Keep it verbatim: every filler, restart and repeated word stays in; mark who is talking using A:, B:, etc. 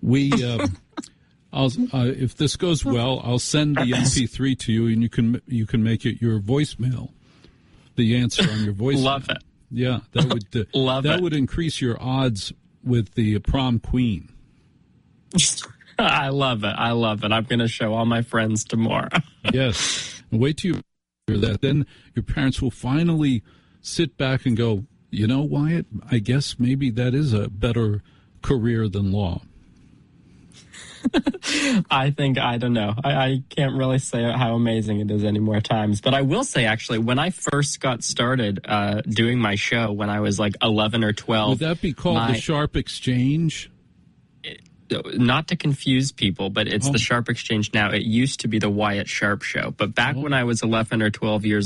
A: We, uh, I'll, uh, if this goes well, I'll send the M P three to you, and you can you can make it your voicemail. The answer on your voicemail.
B: Love it.
A: Yeah, that would uh,
B: Love
A: that
B: it.
A: would increase your odds with the prom queen.
B: I love it. I love it. I'm going to show all my friends tomorrow.
A: Yes. And wait till you hear that. Then your parents will finally sit back and go, you know, Wyatt, I guess maybe that is a better career than law.
B: I think, I don't know. I, I can't really say how amazing it is any more times. But I will say, actually, when I first got started uh, doing my show, when I was like eleven or twelve.
A: Would that be called
B: my,
A: the Sharp Exchange?
B: It, not to confuse people, but it's
A: oh.
B: the Sharp Exchange now. It used to be the Wyatt Sharp Show. But back
A: oh.
B: when I was eleven or twelve years